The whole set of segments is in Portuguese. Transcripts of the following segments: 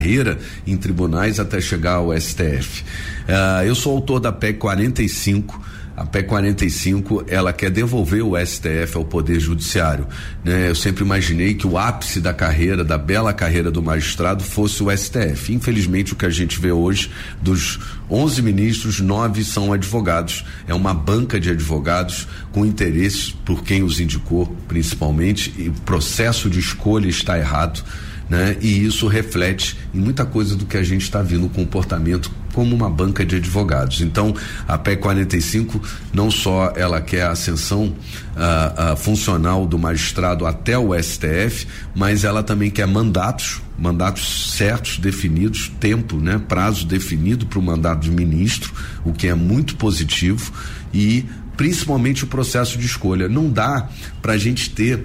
carreira em tribunais até chegar ao STF. Eu sou autor da PEC 45. A PEC 45, ela quer devolver o STF ao Poder Judiciário, né? Eu sempre imaginei que o ápice da carreira, da bela carreira do magistrado, fosse o STF. Infelizmente, o que a gente vê hoje, dos 11 ministros, 9 são advogados. É uma banca de advogados com interesse por quem os indicou, principalmente, e o processo de escolha está errado, né? E isso reflete em muita coisa do que a gente está vendo, o comportamento como uma banca de advogados. Então, a PEC 45 não só ela quer a ascensão funcional do magistrado até o STF, mas ela também quer mandatos certos, definidos, tempo, né? Prazo definido para o mandato de ministro, o que é muito positivo, e principalmente o processo de escolha. Não dá para a gente ter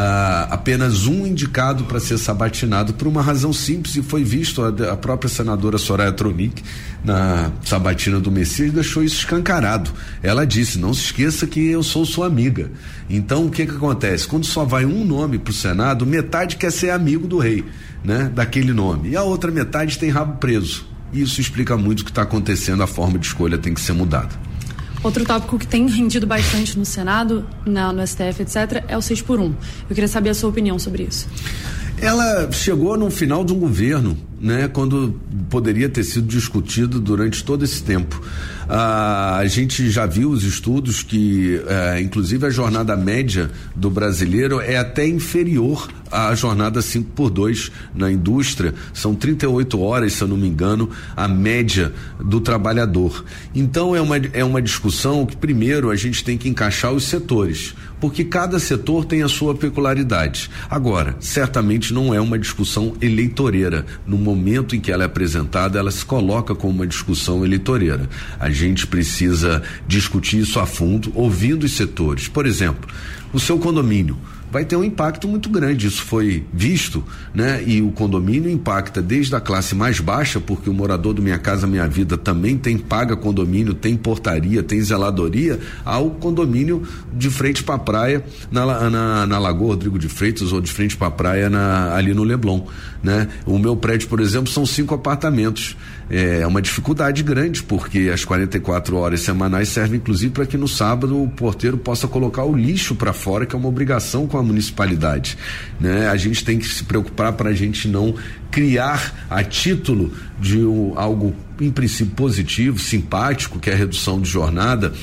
apenas um indicado para ser sabatinado, por uma razão simples, e foi visto a própria senadora Soraya Tronic na sabatina do Messias deixou isso escancarado. Ela disse: não se esqueça que eu sou sua amiga. Então, o que acontece? Quando só vai um nome para o Senado, metade quer ser amigo do rei, né? Daquele nome, e a outra metade tem rabo preso. Isso explica muito o que está acontecendo. A forma de escolha tem que ser mudada. Outro tópico que tem rendido bastante no Senado, no STF, etc., é o 6x1. Eu queria saber a sua opinião sobre isso. Ela chegou no final de um governo, né, quando poderia ter sido discutido durante todo esse tempo. A gente já viu os estudos que, inclusive, a jornada média do brasileiro é até inferior à jornada 5x2 na indústria. São 38 horas, se eu não me engano, a média do trabalhador. Então é uma discussão que, primeiro, a gente tem que encaixar os setores, porque cada setor tem a sua peculiaridade. Agora, certamente não é uma discussão eleitoreira. No momento em que ela é apresentada, ela se coloca como uma discussão eleitoreira. A gente precisa discutir isso a fundo, ouvindo os setores. Por exemplo, o seu condomínio vai ter um impacto muito grande, isso foi visto, né? E o condomínio impacta desde a classe mais baixa, porque o morador do Minha Casa Minha Vida também paga condomínio, tem portaria, tem zeladoria, ao condomínio de frente para a praia, na Lagoa Rodrigo de Freitas, ou de frente para a praia ali no Leblon, né? O meu prédio, por exemplo, são 5 apartamentos. É uma dificuldade grande, porque as 44 horas semanais servem inclusive para que no sábado o porteiro possa colocar o lixo para fora, que é uma obrigação com a municipalidade, né? A gente tem que se preocupar para a gente não criar a título de algo em princípio positivo, simpático, que é a redução de jornada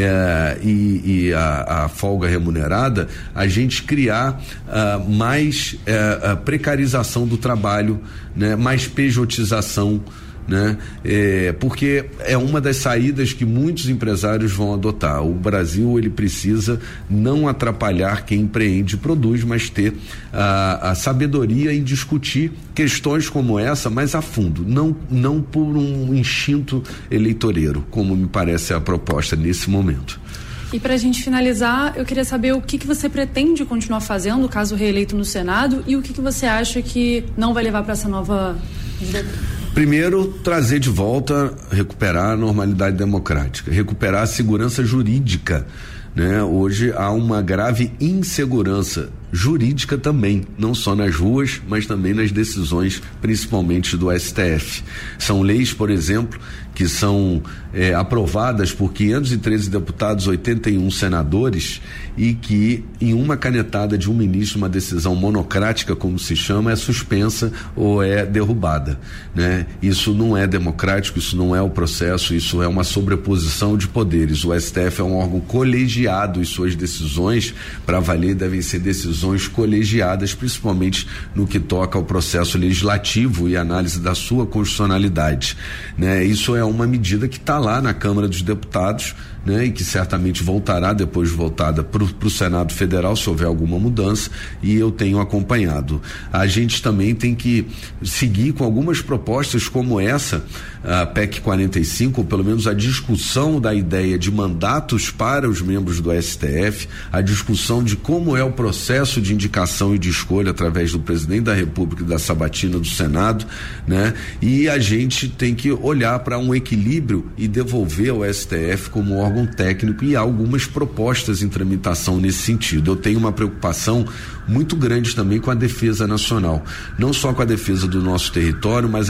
e a folga remunerada, a gente criar mais precarização do trabalho, né? Mais pejotização, né? Porque é uma das saídas que muitos empresários vão adotar. O Brasil, ele precisa não atrapalhar quem empreende e produz, mas ter a sabedoria em discutir questões como essa mais a fundo, não por um instinto eleitoreiro, como me parece a proposta nesse momento. E para a gente finalizar, eu queria saber o que você pretende continuar fazendo, caso reeleito no Senado, e o que você acha que não vai levar para essa nova... Primeiro, trazer de volta, recuperar a normalidade democrática, recuperar a segurança jurídica, né? Hoje há uma grave insegurança jurídica também, não só nas ruas, mas também nas decisões, principalmente do STF. São leis, por exemplo, que são aprovadas por 513 deputados, 81 senadores, e que em uma canetada de um ministro, uma decisão monocrática, como se chama, é suspensa ou é derrubada, né? Isso não é democrático, isso não é o processo, isso é uma sobreposição de poderes. O STF é um órgão colegiado e suas decisões, para valer, devem ser decisões colegiadas, principalmente no que toca ao processo legislativo e análise da sua constitucionalidade, né? Isso é uma medida que está lá na Câmara dos Deputados, né? E que certamente voltará depois de votada para o Senado Federal, se houver alguma mudança, e eu tenho acompanhado. A gente também tem que seguir com algumas propostas como essa, a PEC 45, ou pelo menos a discussão da ideia de mandatos para os membros do STF, a discussão de como é o processo de indicação e de escolha através do presidente da República e da sabatina do Senado, né? E a gente tem que olhar para um equilíbrio e devolver ao STF como órgão órgão técnico e há algumas propostas em tramitação nesse sentido. Eu tenho uma preocupação muito grande também com a defesa nacional, não só com a defesa do nosso território, mas